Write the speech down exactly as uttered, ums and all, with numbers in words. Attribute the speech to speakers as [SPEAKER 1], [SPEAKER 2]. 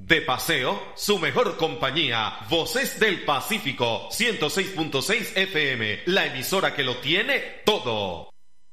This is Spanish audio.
[SPEAKER 1] De paseo, su mejor compañía. Voces del Pacífico, ciento seis punto seis F M, la emisora que lo tiene todo.